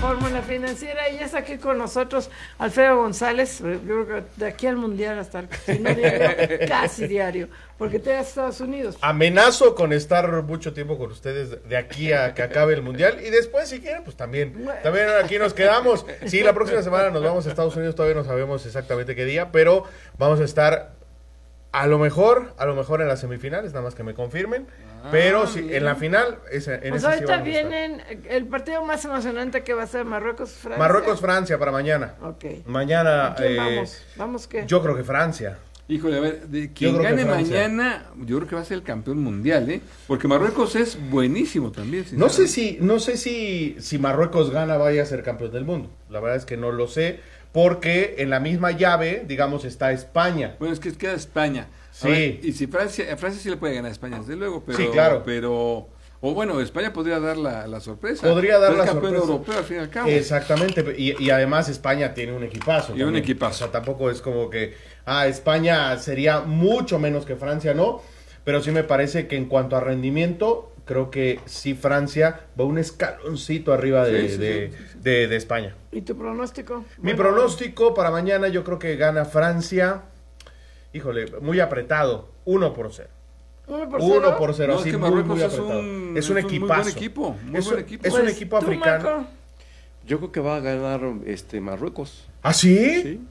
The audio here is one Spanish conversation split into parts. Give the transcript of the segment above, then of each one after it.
Fórmula Financiera y ya está aquí con nosotros Alfredo González, yo creo que de aquí al Mundial hasta si no diario, casi diario, porque te vas a Estados Unidos. Amenazo con estar mucho tiempo con ustedes de aquí a que acabe el Mundial y después si quieren pues también aquí nos quedamos. Sí, la próxima semana nos vamos a Estados Unidos, todavía no sabemos exactamente qué día, pero vamos a estar a lo mejor en las semifinales, nada más que me confirmen. Pero sí, en la final, Pues ahorita vienen el partido más emocionante que va a ser Marruecos-Francia. Marruecos-Francia para mañana. Ok. Mañana. ¿Quién vamos? ¿Vamos qué? Yo creo que Francia. Híjole, a ver, quien gane mañana, yo creo que va a ser el campeón mundial, ¿eh? Porque Marruecos es buenísimo también. No sé si Marruecos gana vaya a ser campeón del mundo. La verdad es que no lo sé, porque en la misma llave, digamos, está España. Bueno, es que queda España. Sí. Ver, y si Francia sí le puede ganar a España, desde luego, pero... Sí, claro. O bueno, España podría dar la sorpresa. Podría dar la campeón sorpresa. europeo al fin y al cabo. Exactamente, y además España tiene un equipazo. Y un equipazo. O sea, tampoco es como que, España sería mucho menos que Francia, ¿no? Pero sí me parece que en cuanto a rendimiento, creo que sí Francia va un escaloncito arriba de España. ¿Y tu pronóstico? Mi pronóstico para mañana yo creo que gana Francia, híjole, muy apretado, 1-0. 1-0, no, así es que muy Marruecos apretado. Es un equipazo. Muy buen equipo. Es un equipo africano. Marco? Yo creo que va a ganar Marruecos. ¿Ah, sí? Sí.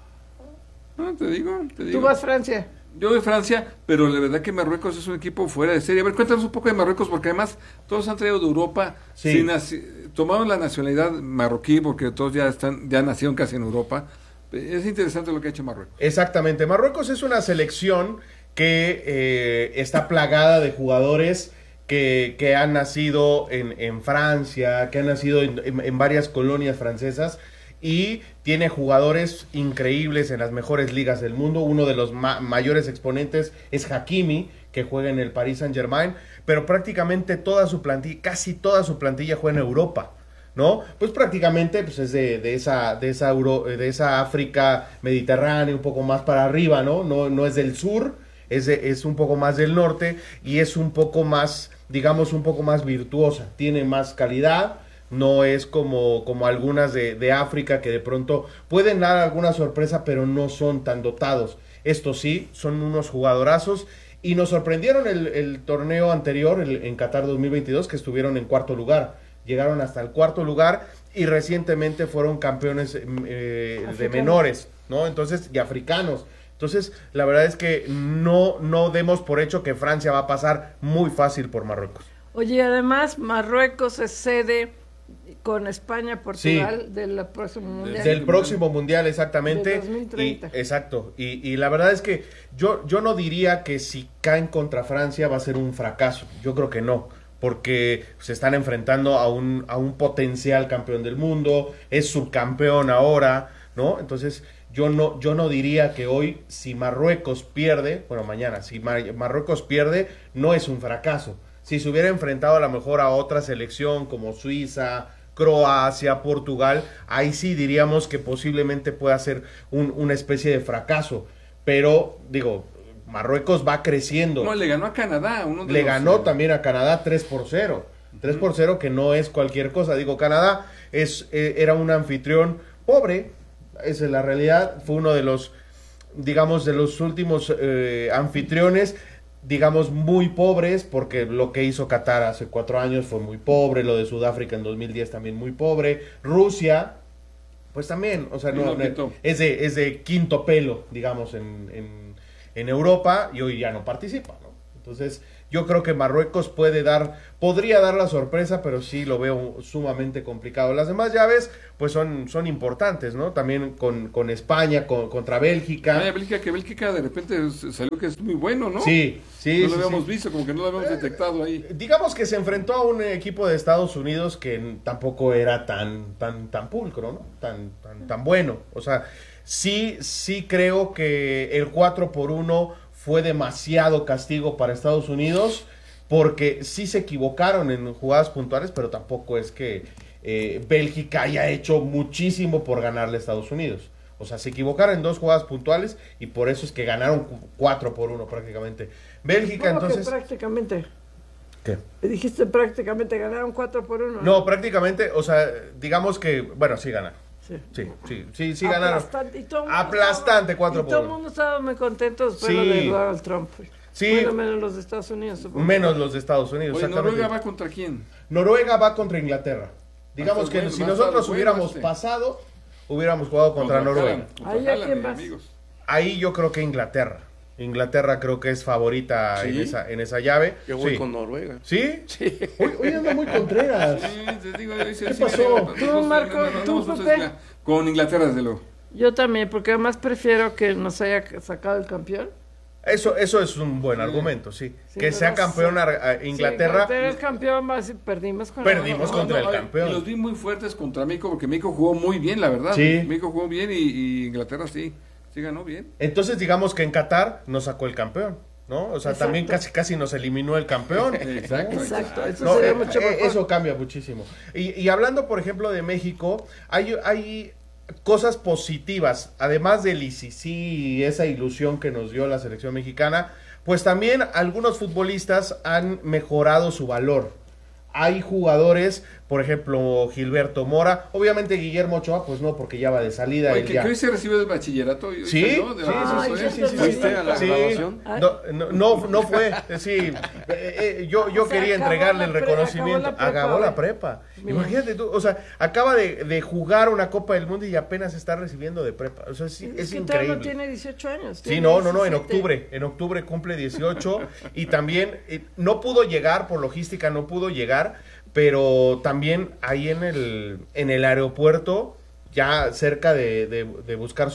No, te digo. ¿Tú vas Francia? Yo voy a Francia, pero la verdad que Marruecos es un equipo fuera de serie. A ver, cuéntanos un poco de Marruecos, porque además todos han traído de Europa, sí. Tomaron la nacionalidad marroquí, porque todos ya nacieron casi en Europa. Es interesante lo que ha hecho Marruecos. Exactamente, Marruecos es una selección que está plagada de jugadores que han nacido en Francia, que han nacido en varias colonias francesas, y tiene jugadores increíbles en las mejores ligas del mundo. Uno de los mayores exponentes es Hakimi, que juega en el Paris Saint-Germain, pero prácticamente casi toda su plantilla juega en Europa, ¿no? Pues prácticamente pues es de esa África mediterránea, un poco más para arriba, ¿no? No es del sur, es un poco más del norte, y es un poco más, digamos, un poco más virtuosa, tiene más calidad. No es como algunas de África, que de pronto pueden dar alguna sorpresa, pero no son tan dotados. Estos sí, son unos jugadorazos, y nos sorprendieron el torneo anterior, en Qatar 2022, que estuvieron en cuarto lugar. Llegaron hasta el cuarto lugar, y recientemente fueron campeones de menores, ¿no? Entonces, y africanos. Entonces, la verdad es que no demos por hecho que Francia va a pasar muy fácil por Marruecos. Oye, además, Marruecos es sede con España, Portugal, sí, del próximo mundial. Del próximo mundial, exactamente. De 2030. Exacto. Y la verdad es que yo no diría que si caen contra Francia va a ser un fracaso. Yo creo que no, porque se están enfrentando a un potencial campeón del mundo, es subcampeón ahora, ¿no? Entonces, yo no diría que hoy, si Marruecos pierde, bueno, mañana, si Marruecos pierde, no es un fracaso. Si se hubiera enfrentado a lo mejor a otra selección como Suiza, Croacia, Portugal, ahí sí diríamos que posiblemente pueda ser una especie de fracaso. Pero, digo, Marruecos va creciendo. No, le ganó a Canadá. Ganó también a Canadá 3-0. 3-0, que no es cualquier cosa. Digo, Canadá era un anfitrión pobre, esa es la realidad. Fue uno de los, digamos, de los últimos anfitriones, digamos, muy pobres, porque lo que hizo Qatar hace 4 años fue muy pobre, lo de Sudáfrica en 2010 también muy pobre, Rusia, pues también, o sea, es de quinto pelo, digamos, en Europa, y hoy ya no participa, ¿no? Entonces, yo creo que Marruecos podría dar la sorpresa, pero sí lo veo sumamente complicado. Las demás llaves, pues son importantes, ¿no? También con España, contra Bélgica. Bélgica de repente salió que es muy bueno, ¿no? Sí. No lo habíamos visto, como que no lo habíamos detectado ahí. Digamos que se enfrentó a un equipo de Estados Unidos que tampoco era tan pulcro, ¿no? Tan bueno. O sea, sí creo que el 4-1 fue demasiado castigo para Estados Unidos, porque sí se equivocaron en jugadas puntuales, pero tampoco es que Bélgica haya hecho muchísimo por ganarle a Estados Unidos. O sea, se equivocaron en 2 jugadas puntuales, y por eso es que ganaron 4-1 prácticamente. Bélgica, entonces... prácticamente. ¿Qué? Dijiste prácticamente ganaron 4-1. No, prácticamente, o sea, digamos que, bueno, sí ganaron. Sí ganaron. Aplastante, y todo el mundo Aplastante, estaba- 4-1. Y todo el mundo estaba muy contento después Sí. lo de Donald Trump. Sí. Bueno, menos los de Estados Unidos, supongo. Menos los de Estados Unidos, Oye, exactamente. ¿Noruega va contra quién? Noruega va contra Inglaterra. Digamos está que bueno, si va a nosotros estar hubiéramos bueno pasado, hubiéramos jugado contra Noruega. Ahí, ¿a quién vas? amigos. Ahí yo creo que Inglaterra. Inglaterra creo que es favorita ¿Sí? en esa llave. Yo voy Sí. con Noruega. ¿Sí? Sí. Hoy anda muy Contreras. Sí, te digo, ¿Qué pasó? Tú, Marco, tú, Pepe. Con Inglaterra, desde luego. Yo también, porque además prefiero que nos haya sacado el campeón. Eso es un buen argumento, sí. Sí, Que sea pero campeón Inglaterra. Sí, Inglaterra es campeón, perdimos con Perdimos la- contra el y campeón. los vi muy fuertes contra México, porque México jugó muy bien, la verdad. Sí. México jugó bien y Inglaterra sí ganó bien. Entonces digamos que en Qatar nos sacó el campeón, ¿no? O sea, Exacto. también casi nos eliminó el campeón. Exacto. Exacto, eso No, sería mucho mejor. eso cambia muchísimo. Y hablando, por ejemplo, de México, hay cosas positivas, además del ICC y esa ilusión que nos dio la selección mexicana, pues también algunos futbolistas han mejorado su valor. Hay jugadores, por ejemplo, Gilberto Mora, obviamente Guillermo Ochoa, pues no, porque ya va de salida. Oye, él que ya. hoy se recibió del bachillerato. Sí, ¿no? De sí, la- Ay, sí, yo ¿Fuiste a la Sí. graduación? No fue, sí. Yo O sea, quería acabó entregarle el la reconocimiento. acabó la prepa, Acabó la güey. prepa. Mira. Imagínate tú, o sea, acaba de jugar una Copa del Mundo y apenas está recibiendo de prepa. O sea, sí, es que todavía no increíble. tiene 18 años. Sí, tiene no, en 17. octubre cumple 18 y también no pudo llegar por logística, no pudo llegar, pero también ahí en el aeropuerto, ya cerca de buscar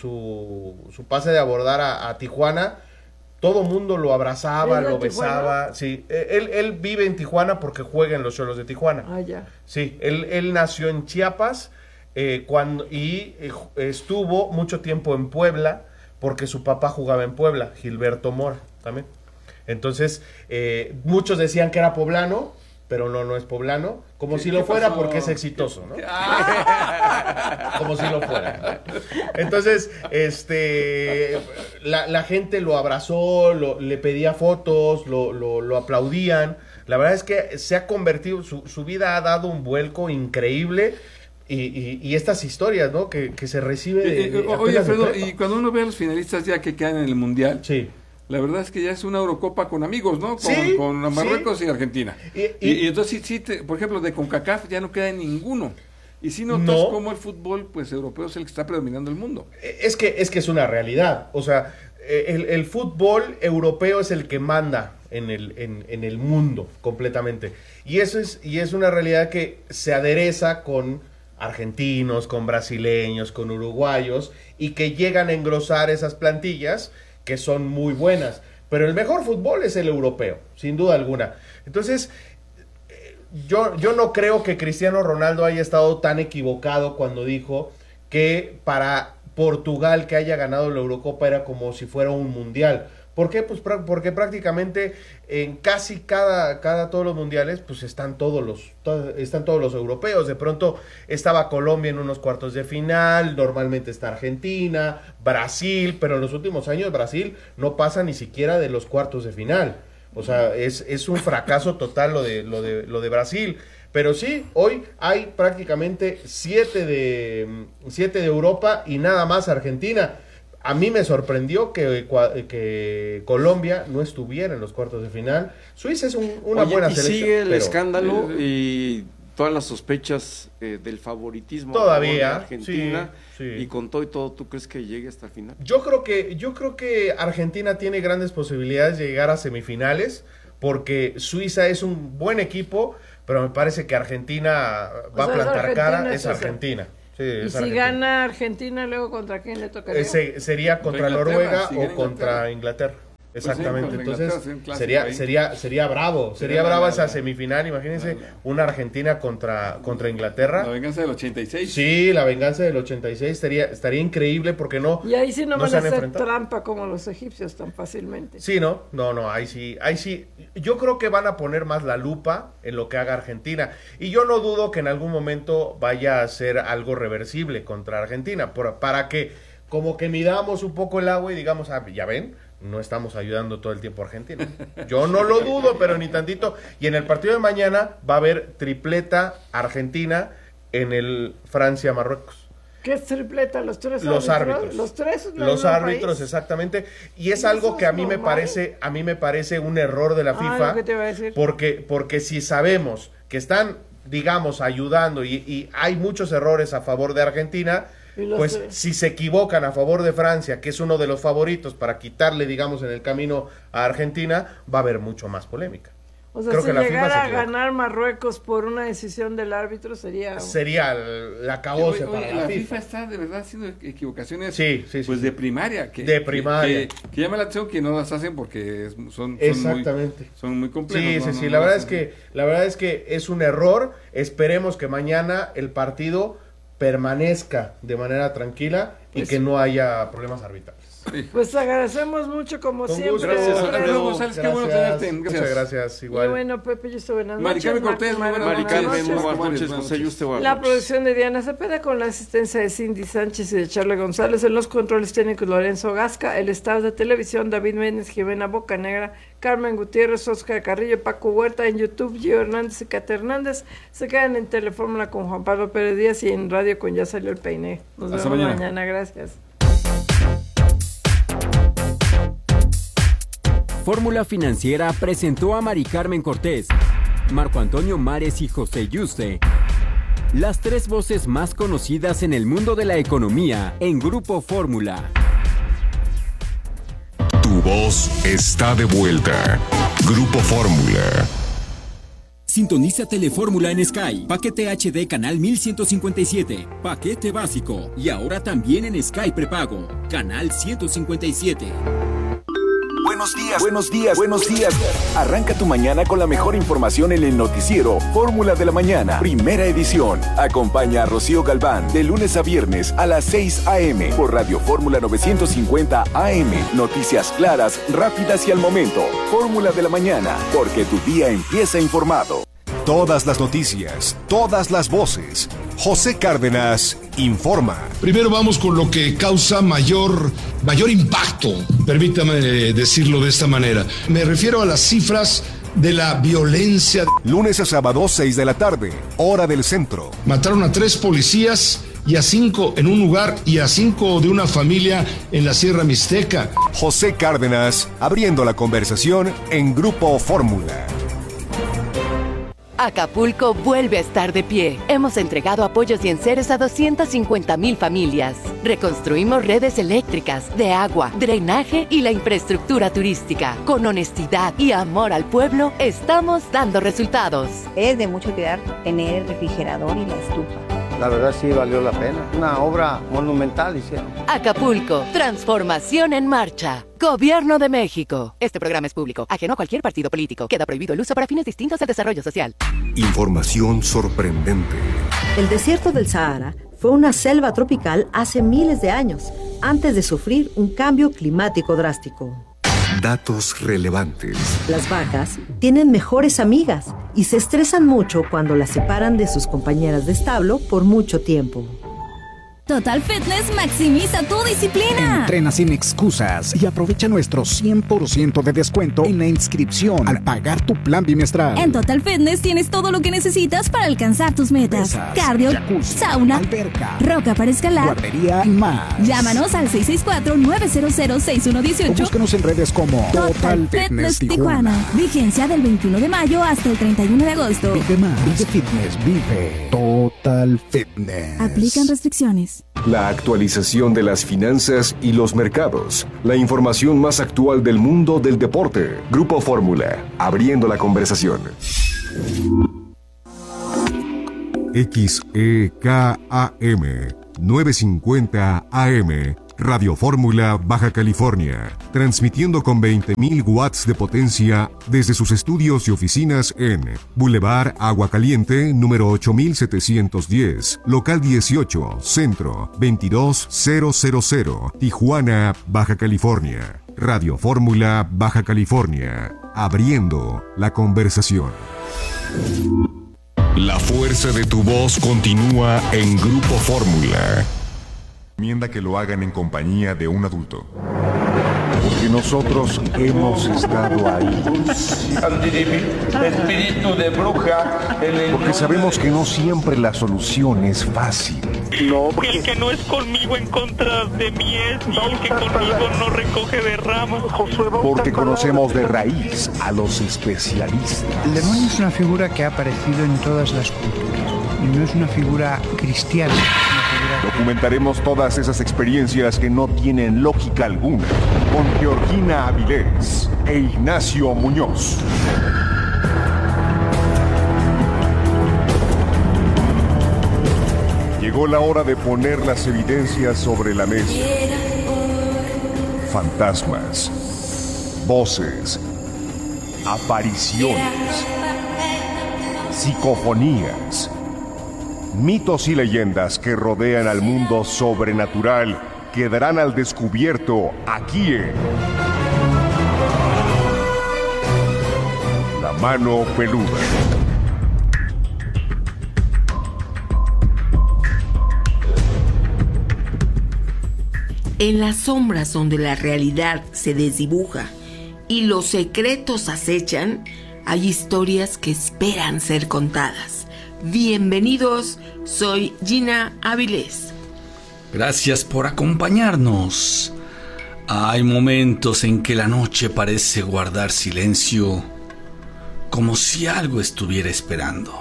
su pase de abordar a Tijuana, todo mundo lo abrazaba, ¿Es de lo Tijuana? besaba, sí, él vive en Tijuana porque juega en los Xolos de Tijuana. Ah, ya. Sí, él nació en Chiapas estuvo mucho tiempo en Puebla porque su papá jugaba en Puebla, Gilberto Mora también. Entonces, muchos decían que era poblano, pero no es poblano, como si lo ¿Qué fuera pasó? porque es exitoso, ¿no? Ah, Como si lo fuera. Entonces, la gente lo abrazó, le pedía fotos, lo aplaudían. La verdad es que se ha convertido, su vida ha dado un vuelco increíble. Y estas historias, ¿no? Que se recibe oye, apenas de Alfredo, prepa. y cuando uno ve a los finalistas ya que quedan en el Mundial, Sí. la verdad es que ya es una Eurocopa con amigos, ¿no? Sí, Con Marruecos y Argentina. Y- Y entonces, por ejemplo, de CONCACAF ya no queda en ninguno. Y si notas No. cómo el fútbol pues europeo es el que está predominando el mundo. Es que es una realidad. O sea, el fútbol europeo es el que manda en el mundo completamente. Y es una realidad que se adereza con argentinos, con brasileños, con uruguayos, y que llegan a engrosar esas plantillas que son muy buenas. Pero el mejor fútbol es el europeo, sin duda alguna. Entonces, yo no creo que Cristiano Ronaldo haya estado tan equivocado cuando dijo que para Portugal que haya ganado la Eurocopa era como si fuera un mundial. ¿Por qué? Pues porque prácticamente en casi todos los mundiales pues están todos los europeos. De pronto estaba Colombia en unos cuartos de final, normalmente está Argentina, Brasil, pero en los últimos años Brasil no pasa ni siquiera de los cuartos de final. O sea, es un fracaso total lo de Brasil. Pero sí, hoy hay prácticamente 7 de Europa y nada más Argentina. A mí me sorprendió que Colombia no estuviera en los cuartos de final. Suiza es una Oye, buena y selección. sigue el pero escándalo y todas las sospechas del favoritismo Todavía, a favor de Argentina, sí, sí. y con todo y todo, ¿tú crees que llegue hasta el final? Yo creo que Argentina tiene grandes posibilidades de llegar a semifinales, porque Suiza es un buen equipo, pero me parece que Argentina va a sea, plantar Argentina cara. es Es Argentina. Sí, Y es si Argentina. gana Argentina, luego ¿contra quién le tocaría? Sería contra Inglaterra, Noruega si o gana contra Inglaterra. Pues Exactamente. sí, contra Entonces Inglaterra, sí, un clásico ahí. sería bravo. Sería Sería brava la- esa semifinal. Imagínense una Argentina contra La Inglaterra. venganza del 86. Sí, la venganza del 86 estaría increíble porque no. Y ahí sí no van se a han hacer enfrentado. trampa como los egipcios tan fácilmente. Sí, no, ahí sí. Yo creo que van a poner más la lupa en lo que haga Argentina. Y yo no dudo que en algún momento vaya a ser algo reversible contra Argentina, para que como que midamos un poco el agua y digamos, ya ven, no estamos ayudando todo el tiempo a Argentina. Yo no lo dudo, pero ni tantito. Y en el partido de mañana va a haber tripleta Argentina en el Francia-Marruecos. ¿Qué es tripleta? ¿Los tres Los árbitros. ¿Los tres? Los árbitros, exactamente. Y es algo que a mí me parece un error de la FIFA. Lo que te iba a decir. Porque si sabemos que están, digamos, ayudando y hay muchos errores a favor de Argentina, pues si se equivocan a favor de Francia, que es uno de los favoritos para quitarle, digamos, en el camino a Argentina, va a haber mucho más polémica. O sea, Creo si que la FIFA llegara a se equivoca. ganar Marruecos por una decisión del árbitro sería La acabose para la la FIFA FIFA. está de verdad haciendo equivocaciones Sí, pues sí. de primaria. De primaria. Que llama la atención que no las hacen porque son Exactamente. son muy complejos. Sí. La verdad es que es un error. Esperemos que mañana el partido permanezca de manera tranquila y que no haya problemas arbitrales. Sí. Pues agradecemos mucho como Con siempre. gusto. Gracias, Alfredo. Alfredo González, qué bueno tenerte. Muchas gracias, igual. Y bueno, Pepe, yo estoy buenas Mari noches. Carmen Cortés, muy buenas Mari Carmen, noches. muy buenas Buenas noches. noches. José Yuste, buenas La noches. producción de Diana Cepeda con la asistencia de Cindy Sánchez y de Charlie González, en los controles técnicos Lorenzo Gasca, el staff de televisión David Méndez, Jimena Bocanegra, Carmen Gutiérrez, Oscar Carrillo, Paco Huerta, en YouTube Gio Hernández y Cata Hernández. Se quedan en Telefórmula con Juan Pablo Pérez Díaz y en radio con Ya Salió el Peine. Nos Hasta vemos mañana. mañana, gracias. Fórmula Financiera presentó a Mari Carmen Cortés, Marco Antonio Mares y José Yuste, las tres voces más conocidas en el mundo de la economía en Grupo Fórmula. Tu voz está de vuelta. Grupo Fórmula. Sintoniza Telefórmula en Sky, paquete HD canal 1157, paquete básico y ahora también en Sky prepago, canal 157. Buenos días. Arranca tu mañana con la mejor información en el noticiero Fórmula de la Mañana, primera edición. Acompaña a Rocío Galván de lunes a viernes a las 6 a.m. por Radio Fórmula 950 AM. Noticias claras, rápidas y al momento. Fórmula de la Mañana, porque tu día empieza informado. Todas las noticias, todas las voces. José Cárdenas informa. Primero vamos con lo que causa mayor impacto, permítame decirlo de esta manera. Me refiero a las cifras de la violencia. Lunes a sábado, 6 de la tarde, hora del centro. Mataron a 3 policías y a 5 en un lugar y a 5 de una familia en la Sierra Mixteca. José Cárdenas abriendo la conversación en Grupo Fórmula. Acapulco vuelve a estar de pie. Hemos entregado apoyos y enseres a 250,000 familias. Reconstruimos redes eléctricas, de agua, drenaje y la infraestructura turística. Con honestidad y amor al pueblo, estamos dando resultados. Es de mucho cuidar tener el refrigerador y la estufa. La verdad sí valió la pena. Una obra monumental hicieron. Acapulco, transformación en marcha. Gobierno de México. Este programa es público, ajeno a cualquier partido político. Queda prohibido el uso para fines distintos al desarrollo social. Información sorprendente. El desierto del Sahara fue una selva tropical hace miles de años, antes de sufrir un cambio climático drástico. Datos relevantes. Las vacas tienen mejores amigas y se estresan mucho cuando las separan de sus compañeras de establo por mucho tiempo. Total Fitness maximiza tu disciplina. Entrena sin excusas y aprovecha nuestro 100% de descuento en la inscripción al pagar tu plan bimestral. En Total Fitness tienes todo lo que necesitas para alcanzar tus metas. Pesas, cardio, jacuzzi, sauna, alberca, roca para escalar, guardería y más. Llámanos al 664-900-6118. O búscanos en redes como Total Fitness Tijuana. Vigencia del 21 de mayo hasta el 31 de agosto. Vive más. Vive Fitness. Vive Total Fitness. Aplican restricciones. La actualización de las finanzas y los mercados. La información más actual del mundo del deporte. Grupo Fórmula, abriendo la conversación. XEKAM 950 AM. Radio Fórmula, Baja California, transmitiendo con 20.000 watts de potencia desde sus estudios y oficinas en Boulevard Agua Caliente, número 8710, local 18, centro 22000, Tijuana, Baja California. Radio Fórmula, Baja California, abriendo la conversación. La fuerza de tu voz continúa en Grupo Fórmula. Recomienda que lo hagan en compañía de un adulto. porque nosotros hemos estado ahí. Espíritu de bruja. Porque sabemos que no siempre la solución es fácil. No, el que no es conmigo en contra de mí es, y el que conmigo no recoge de ramas. Porque conocemos de raíz a los especialistas. El demonio es una figura que ha aparecido en todas las culturas y no es una figura cristiana. Documentaremos todas esas experiencias que no tienen lógica alguna con Georgina Avilés e Ignacio Muñoz. Llegó la hora de poner las evidencias sobre la mesa. Fantasmas, voces, apariciones, psicofonías, mitos y leyendas que rodean al mundo sobrenatural quedarán al descubierto aquí en La Mano Peluda. En las sombras donde la realidad se desdibuja y los secretos acechan, hay historias que esperan ser contadas. Bienvenidos, soy Gina Avilés. Gracias por acompañarnos. Hay momentos en que la noche parece guardar silencio, como si algo estuviera esperando.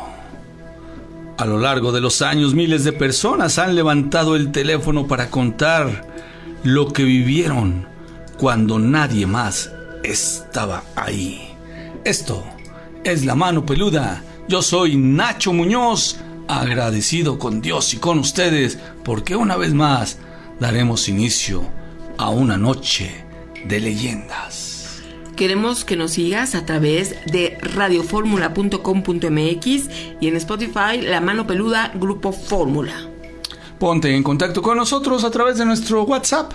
A lo largo de los años, miles de personas han levantado el teléfono para contar lo que vivieron cuando nadie más estaba ahí. Esto es La Mano Peluda. Yo soy Nacho Muñoz, agradecido con Dios y con ustedes, porque una vez más daremos inicio a una noche de leyendas. Queremos que nos sigas a través de radioformula.com.mx y en Spotify, La Mano Peluda, Grupo Fórmula. Ponte en contacto con nosotros a través de nuestro WhatsApp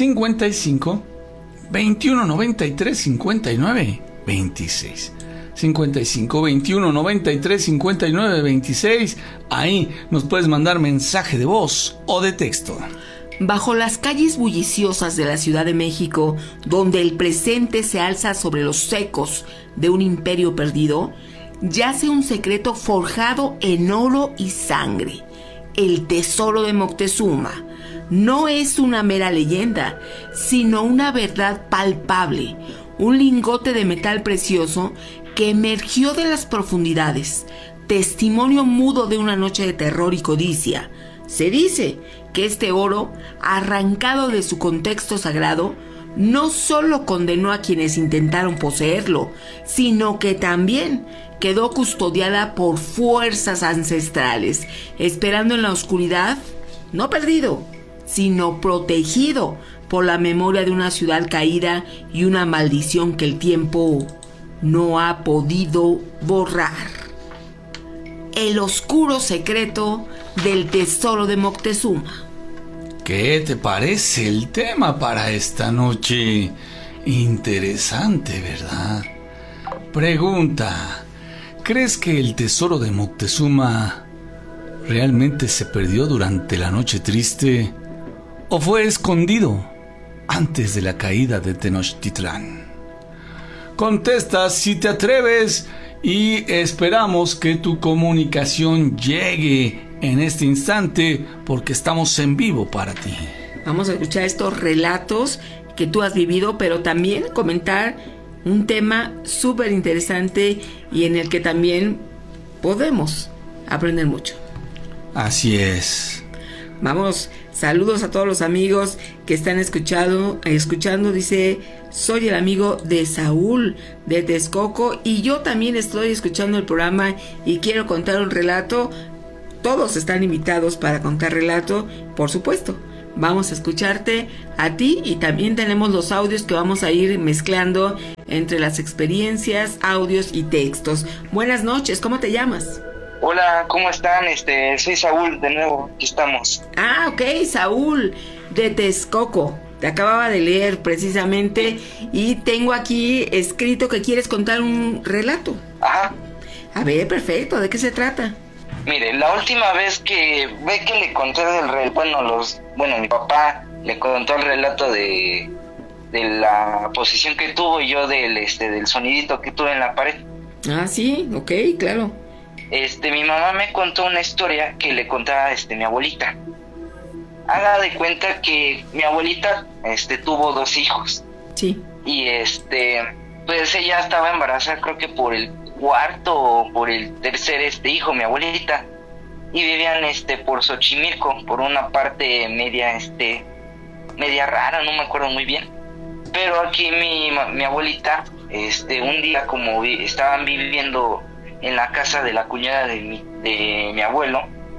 55 21 93 59 26. 55 21 93 59 26. Ahí nos puedes mandar mensaje de voz o de texto. Bajo las calles bulliciosas de la Ciudad de México, donde el presente se alza sobre los ecos de un imperio perdido, yace un secreto forjado en oro y sangre. El tesoro de Moctezuma no es una mera leyenda, sino una verdad palpable, un lingote de metal precioso que emergió de las profundidades, testimonio mudo de una noche de terror y codicia. Se dice que este oro, arrancado de su contexto sagrado, no solo condenó a quienes intentaron poseerlo, sino que también quedó custodiada por fuerzas ancestrales, esperando en la oscuridad, no perdido, sino protegido por la memoria de una ciudad caída y una maldición que el tiempo no ha podido borrar. El oscuro secreto del tesoro de Moctezuma. ¿Qué te parece el tema para esta noche? Interesante, ¿verdad? Pregunta: ¿crees que el tesoro de Moctezuma realmente se perdió durante la noche triste o fue escondido antes de la caída de Tenochtitlán? Contesta si te atreves y esperamos que tu comunicación llegue en este instante porque estamos en vivo para ti. Vamos a escuchar estos relatos que tú has vivido, pero también comentar un tema súper interesante y en el que también podemos aprender mucho. Así es. Vamos, saludos a todos los amigos que están escuchando, dice, soy el amigo de Saúl de Texcoco y yo también estoy escuchando el programa y quiero contar un relato. Todos están invitados para contar relato, por supuesto. Vamos a escucharte a ti y también tenemos los audios que vamos a ir mezclando entre las experiencias, audios y textos. Buenas noches, ¿cómo te llamas? Hola, ¿cómo están? Soy Saúl, de nuevo, aquí estamos. Ah, ok, Saúl, de Texcoco. Te acababa de leer precisamente y tengo aquí escrito que quieres contar un relato. Ajá. A ver, perfecto, ¿de qué se trata? Mire, la última vez que le conté del relato, mi papá le contó el relato de la posición que tuvo y yo del sonidito que tuve en la pared. Ah, sí, ok, claro. Mi mamá me contó una historia que le contaba mi abuelita. Haga de cuenta que mi abuelita tuvo 2 hijos. Sí. Y pues ella estaba embarazada, creo que por el 4º o por el 3er hijo, mi abuelita. Y vivían por Xochimilco, por una parte media rara, no me acuerdo muy bien. Pero aquí mi abuelita, un día como estaban viviendo en la casa de la cuñada de mi abuelo,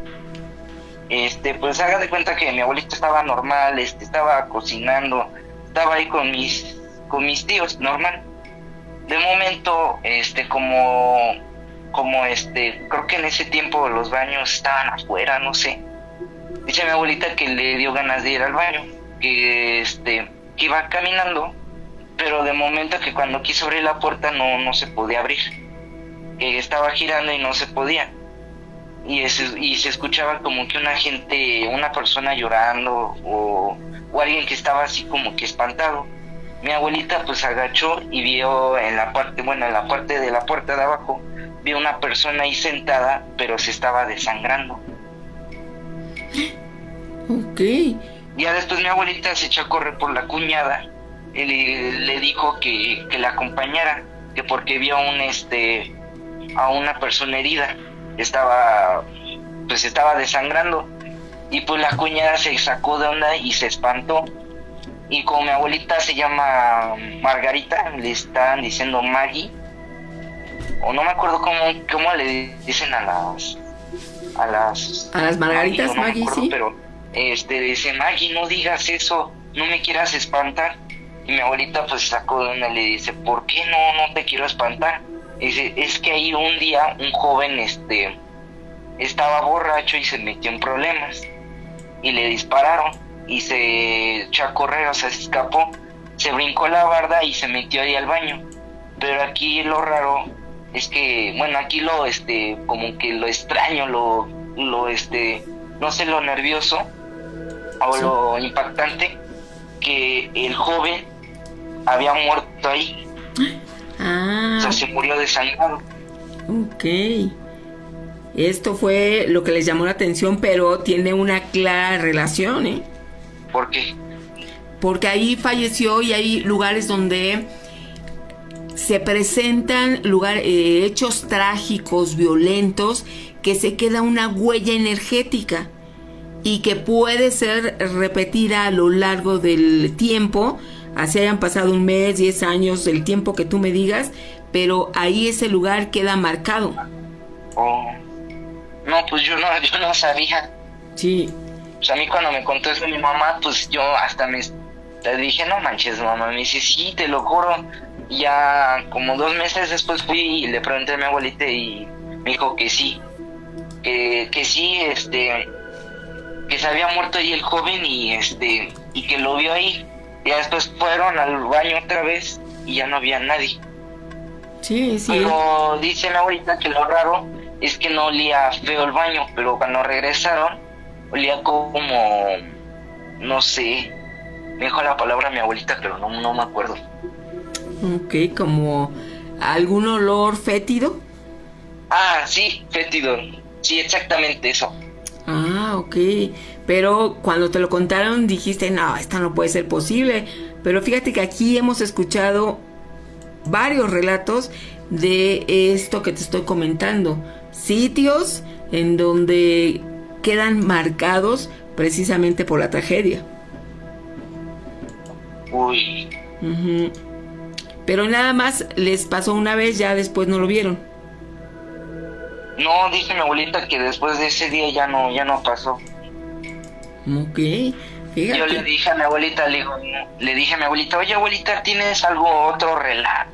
pues haga de cuenta que mi abuelita estaba normal, estaba cocinando, estaba ahí con mis tíos, normal. De momento, creo que en ese tiempo los baños estaban afuera, no sé. Dice mi abuelita que le dio ganas de ir al baño, que iba caminando, pero de momento que cuando quiso abrir la puerta no se podía abrir, que estaba girando y no se podía. Y se escuchaba como que una persona llorando o alguien que estaba así como que espantado. Mi abuelita pues agachó y vio en la parte de la puerta de abajo, vio una persona ahí sentada, pero se estaba desangrando. Ok. Ya después mi abuelita se echó a correr por la cuñada y le dijo que la acompañara, que porque vio a una persona herida, estaba desangrando. Y pues la cuñada se sacó de onda y se espantó. Y como mi abuelita se llama Margarita, le estaban diciendo Maggie, o no me acuerdo cómo le dicen a las Margaritas, Maggie, Maggie, sí. Pero dice, Maggie, no digas eso, no me quieras espantar. Y mi abuelita pues sacó de onda y le dice, ¿por qué no te quiero espantar? Y dice, es que ahí un día un joven estaba borracho y se metió en problemas y le dispararon y se echó a correr, o sea, se escapó, se brincó la barda y se metió ahí al baño. Pero aquí lo raro es que, bueno, aquí como que lo extraño, no sé, lo nervioso o lo impactante, que el joven había muerto ahí. Ah. O sea, se murió desangrado. Ok. Esto fue lo que les llamó la atención, pero tiene una clara relación, ¿eh? ¿Por qué? Porque ahí falleció y hay lugares donde se presentan hechos trágicos, violentos, que se queda una huella energética y que puede ser repetida a lo largo del tiempo, así hayan pasado 1 mes, 10 años, el tiempo que tú me digas, pero ahí ese lugar queda marcado. Oh. No, pues yo no sabía. Sí. Pues a mí cuando me contó eso mi mamá, pues yo hasta le dije, no manches, mamá. Me dice, sí, te lo juro. Y ya como 2 meses después fui y le pregunté a mi abuelita y me dijo que sí. Que sí, que se había muerto ahí el joven y que lo vio ahí. Y después fueron al baño otra vez y ya no había nadie. Sí, sí. Pero dice mi abuelita que lo raro es que no olía feo el baño, pero cuando regresaron olía como, no sé, me dijo la palabra mi abuelita, pero no me acuerdo. Ok, como algún olor fétido. Ah, sí, fétido, sí, exactamente eso. Ah, ok, pero cuando te lo contaron dijiste, no, esto no puede ser posible, pero fíjate que aquí hemos escuchado varios relatos de esto que te estoy comentando, sitios en donde quedan marcados precisamente por la tragedia. Uy. Uh-huh. Pero nada más les pasó una vez, ya después no lo vieron. No, dice mi abuelita que después de ese día ya no pasó. Ok, fíjate. Yo le dije a mi abuelita, oye abuelita, ¿tienes otro relato